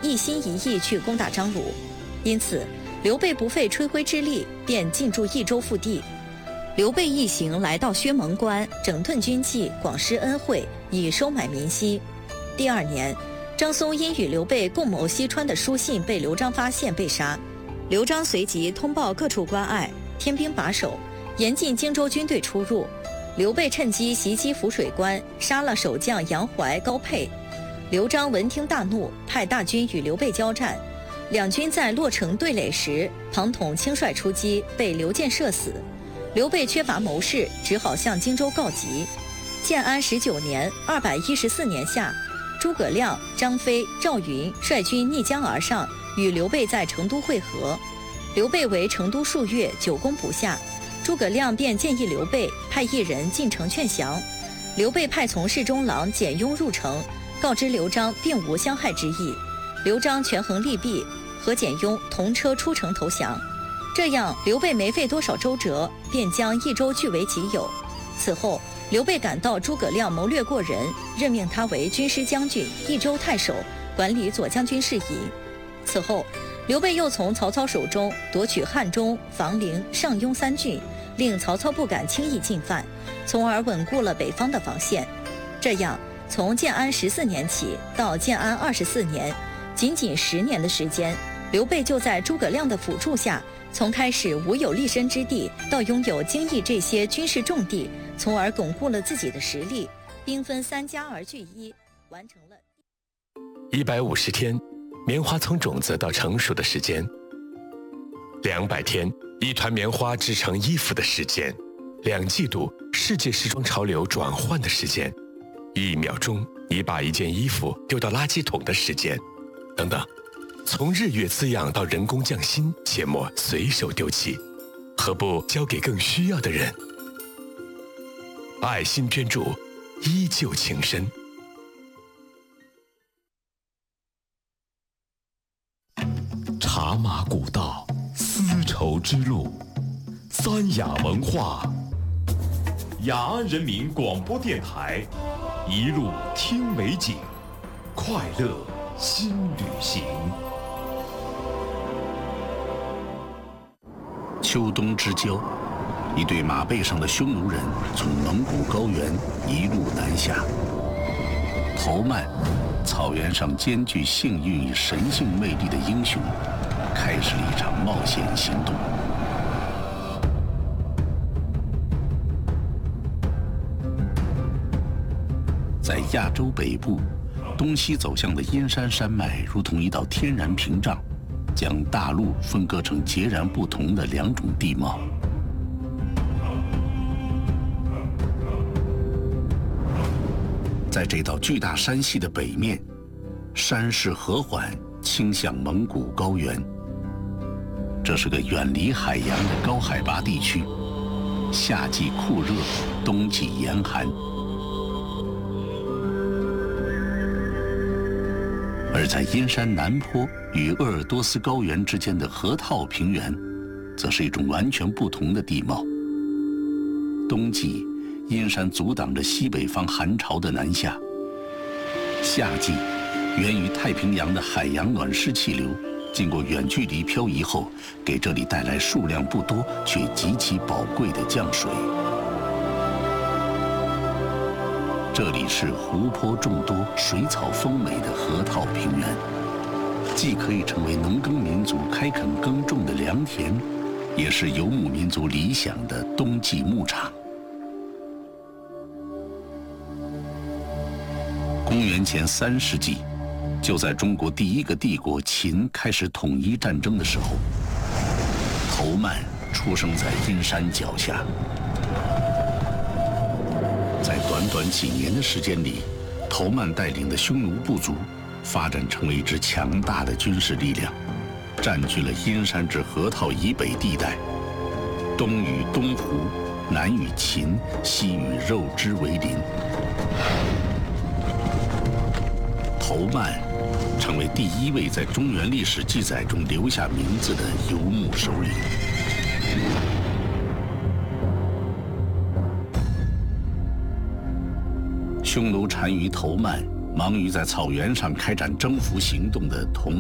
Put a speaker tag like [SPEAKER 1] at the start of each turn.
[SPEAKER 1] 一心一意去攻打张鲁，因此刘备不费吹灰之力便进驻益州腹地。刘备一行来到薛蒙关，整顿军纪，广施恩惠，以收买民心。第2年，张松因与刘备共谋西川的书信被刘璋发现被杀，刘璋随即通报各处关隘，添兵把守，严禁荆州军队出入。刘备趁机袭击浮水关，杀了守将杨怀、高沛。刘璋闻听大怒，派大军与刘备交战。两军在洛城对垒时，庞统轻率出击，被刘建射死。刘备缺乏谋士，只好向荆州告急。建安19年214年夏，诸葛亮、张飞、赵云率军逆江而上，与刘备在成都会合。刘备围成都数月，久攻不下，诸葛亮便建议刘备派一人进城劝降。刘备派从事中郎简雍入城，告知刘璋并无相害之意。刘璋权衡利弊，和简雍同车出城投降。这样，刘备没费多少周折，便将益州据为己有。此后，刘备感到诸葛亮谋略过人，任命他为军师将军、益州太守，管理左将军事宜。此后，刘备又从曹操手中夺取汉中、房陵、上庸3郡，令曹操不敢轻易进犯，从而稳固了北方的防线。这样，从建安14年起到建安24年，仅仅10年的时间，刘备就在诸葛亮的辅助下，从开始无有立身之地，到拥有京益这些军事重地，从而巩固了自己的实力，兵分3家而据一，完成了
[SPEAKER 2] 150天，棉花从种子到成熟的时间；200天，一团棉花织成衣服的时间；2季度，世界时装潮流转换的时间；1秒钟，你把一件衣服丢到垃圾桶的时间，等等。从日月滋养到人工匠心，切莫随手丢弃，何不交给更需要的人？爱心捐助，依旧情深。
[SPEAKER 3] 茶马古道，丝绸之路，三雅文化，雅安人民广播电台，一路听美景，快乐新旅行。
[SPEAKER 4] 秋冬之交，一队马背上的匈奴人从蒙古高原一路南下。陶曼，草原上兼具幸运与神性魅力的英雄，开始了一场冒险行动。在亚洲北部，东西走向的阴山山脉如同一道天然屏障，将大陆分割成截然不同的2种地貌。在这道巨大山系的北面，山势和缓，倾向蒙古高原。这是个远离海洋的高海拔地区，夏季酷热，冬季严寒。而在阴山南坡与鄂尔多斯高原之间的河套平原，则是一种完全不同的地貌。冬季，阴山阻挡着西北方寒潮的南下；夏季，源于太平洋的海洋暖湿气流，经过远距离漂移后，给这里带来数量不多却极其宝贵的降水。这里是湖泊众多、水草丰美的河套平原，既可以成为农耕民族开垦耕种的良田，也是游牧民族理想的冬季牧场。公元前3世纪，就在中国第一个帝国秦开始统一战争的时候，头曼出生在阴山脚下。在短短几年的时间里，头曼带领的匈奴部族发展成为一支强大的军事力量，占据了阴山至河套以北地带，东与东胡，南与秦，西与肉支为邻。头曼成为第一位在中原历史记载中留下名字的游牧首领。匈奴单于头曼忙于在草原上开展征服行动的同